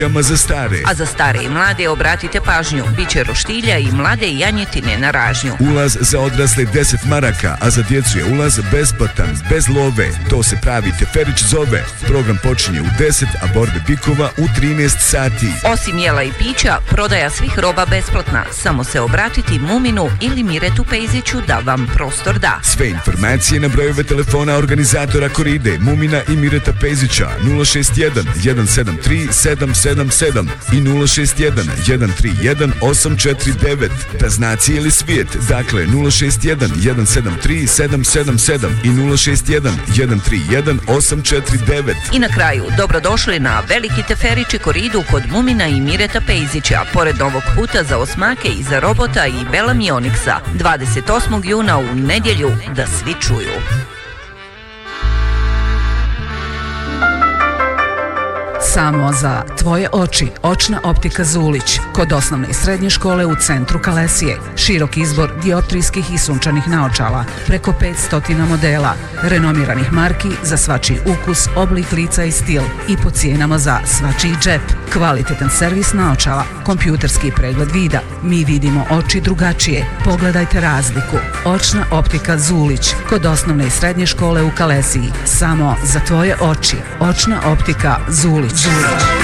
za stare. A za stare i mlade obratite pažnju, biće roštilja i mlade janjetine na ražnju. Ulaz za odrasle 10 maraka, a za djecu je ulaz besplatan, bez love. To se pravi Teferić zove. Program počinje u 10, a borbe bikova u 13 sati. Osim jela i pića, prodaja svih roba besplatna. Samo se obratiti Muminu ili Miretu Pejziću da vam prostor da. Sve informacije na brojeve telefona organizatora koride Mumina i Mireta Pejzića 061 173 777 i 061 131 849. Da zna cijeli svijet, dakle 061 173 777 i 061 131 849. I na kraju, dobrodošli na Veliki Teferić i koridu kod Mumina i Mireta Pejzića, pored novog puta za osmake i za robota i Belami Oniksa, 28. juna u nedjelju, da svi čuju. Samo za tvoje oči, očna optika Zulić, kod osnovne i srednje škole u centru Kalesije. Širok izbor dioptrijskih i sunčanih naočala, preko 500 modela, renomiranih marki za svačiji ukus, oblik lica i stil i po cijenama za svačiji džep. Kvalitetan servis naočala, kompjuterski pregled vida. Mi vidimo oči drugačije. Pogledajte razliku. Očna optika Zulić, kod osnovne i srednje škole u Kalesiji. Samo za tvoje oči, očna optika Zulić.